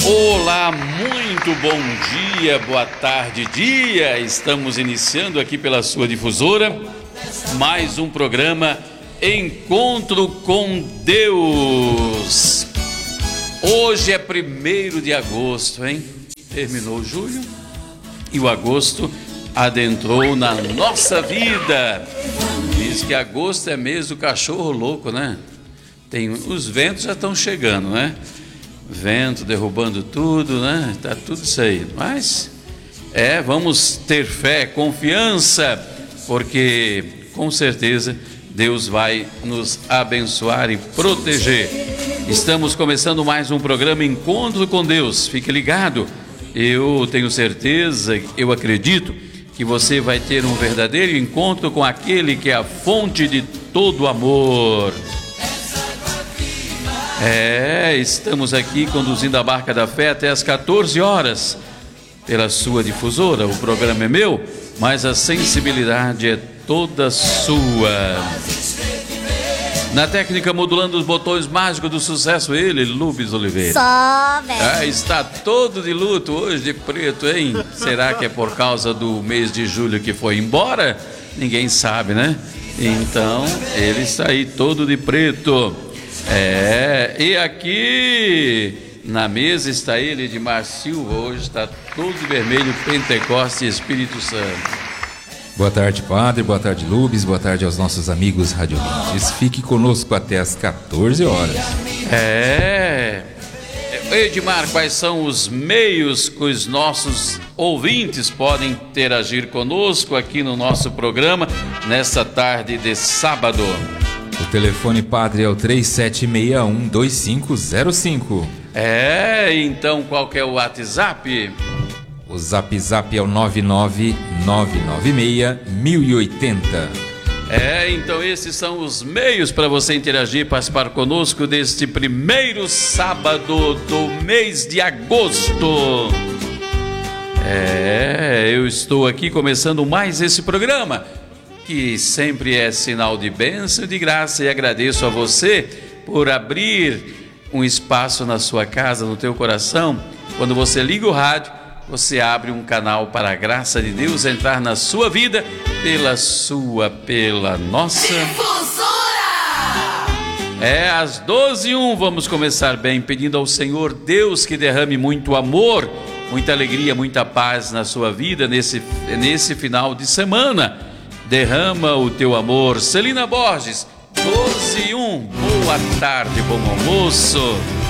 Olá, muito bom dia, boa tarde, dia. Estamos iniciando aqui pela sua difusora mais um programa Encontro com Deus. Hoje é 1º de agosto, hein? Terminou julho e o agosto adentrou na nossa vida. Diz que agosto é mês do cachorro louco, né? Os ventos já estão chegando, né? Vento derrubando tudo, né? Tá tudo isso aí. Mas vamos ter fé, confiança, porque com certeza Deus vai nos abençoar e proteger. Estamos começando mais um programa Encontro com Deus. Fique ligado. Eu tenho certeza, eu acredito que você vai ter um verdadeiro encontro com aquele que é a fonte de todo amor. Estamos aqui conduzindo a Barca da Fé até às 14 horas pela sua difusora. O programa é meu, mas a sensibilidade é toda sua. Na técnica, modulando os botões mágicos do sucesso, ele, Lubes Oliveira. Só, velho. Está todo de luto hoje, de preto, hein? Será que é por causa do mês de julho que foi embora? Ninguém sabe, né? Então, ele está aí todo de preto. E aqui na mesa está ele, Edmar Silva, hoje está todo de vermelho, Pentecoste e Espírito Santo. Boa tarde, Padre, boa tarde, Lubes, boa tarde aos nossos amigos radiovintes. Fique conosco até às 14 horas. Edmar, quais são os meios que os nossos ouvintes podem interagir conosco aqui no nosso programa, nesta tarde de sábado? O telefone, Padre, é o 3761-2505. Então qual que é o WhatsApp? O Zap é o 99996-1080. Então esses são os meios para você interagir, participar conosco deste primeiro sábado do mês de agosto. Eu estou aqui começando mais esse programa, que sempre é sinal de bênção e de graça, e agradeço a você por abrir um espaço na sua casa, no teu coração. Quando você liga o rádio, você abre um canal para a graça de Deus entrar na sua vida, pela nossa difusora. Às 12h01, vamos começar bem, pedindo ao Senhor Deus que derrame muito amor, muita alegria, muita paz na sua vida nesse final de semana. Derrama o teu amor. Celina Borges, 12h01, boa tarde, bom almoço.